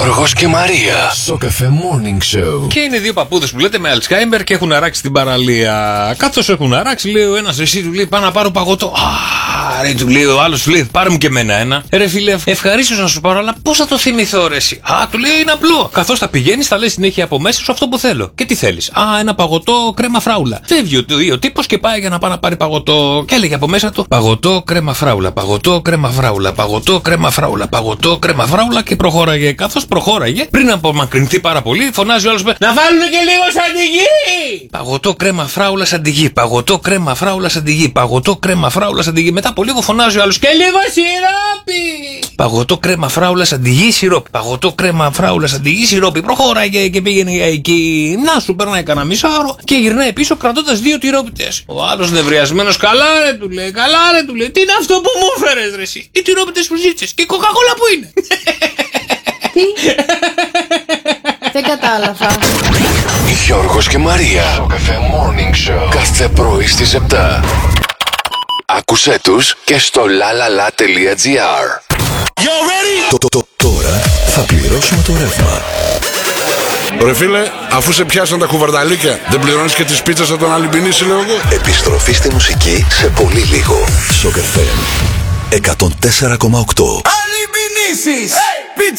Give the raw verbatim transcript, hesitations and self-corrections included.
Γιώργος και Μαρία. Σοκαφέ Morning Show. Και είναι δύο παππούδες που λέτε με Αλτσχάιμπερ και έχουν αράξει την παραλία. Καθώς έχουν αράξει, λέει ο ένας, εσύ του λέει, πάω να πάρω παγωτό. Α, ρε, του λέει ο άλλος, του λέει, πάρε μου και εμένα ένα. Ρε φίλε, ευχαρίστως να σου πάρω, αλλά πώς θα το θυμηθώ, ρε εσύ. Α, του λέει, είναι απλό. Καθώς θα πηγαίνεις, θα λες συνέχεια από μέσα σου αυτό που θέλω. Και τι θέλεις. Α, ένα παγωτό κρέμα φράουλα. Φεύγει ο, ο τύπος και πάει για να πάει να πάρει παγωτό. Και έλεγε από μέσα του, παγωτό κρέμα φράουλα, παγωτό κρέμα φράουλα, παγωτό κρέμα φράουλα, παγωτό κρέμα φράουλα και προχώραγε. Καθώς προχώραγε, πριν απομακρυνθεί πάρα πολύ, φωνάζει ο άλλος, να βάλουν και λίγο σαντιγί! Παγωτό κρέμα φράουλα σαντιγί, παγωτό κρέμα φράουλα σαντιγί, παγωτό κρέμα φράουλα σαντιγί. Μετά από λίγο φωνάζει ο άλλος, και λίγο σιρόπι! Παγωτό κρέμα φράουλα σαντιγί, σιρόπι. Παγωτό κρέμα φράουλα σαντιγί, σιρόπι. Προχώραγε και πήγαινε εκεί. Να σου περνάει κανένα μισάωρο και γυρνάει πίσω κρατώντας δύο τυρόπιτες. Ο άλλος νευριασμένος, καλά ρε του λέει, καλά ρε του λέει, τι είναι αυτό που μου έφερες ρε εσύ? Οι τυρόπιτες που ζήτησες και η κοκακόλα που είναι? Τι? Δεν κατάλαβα. Γιώργος και Μαρία. Σοκαφέ Morning Show. Κάθε πρωί στις επτά. Άκουσέ τους και στο lalala.gr. Το, το, το, τώρα θα πληρώσουμε το ρεύμα. Ρε φίλε, αφού σε πιάσαν τα κουβαρνταλίκια, δεν πληρώνεις και τις πίτσες από τον Αλυμπινίση, λέω εγώ. Επιστροφή στη μουσική σε πολύ λίγο. Σοκ εφ εμ εκατόν τέσσερα κόμμα οκτώ. Αλυμπινίσεις!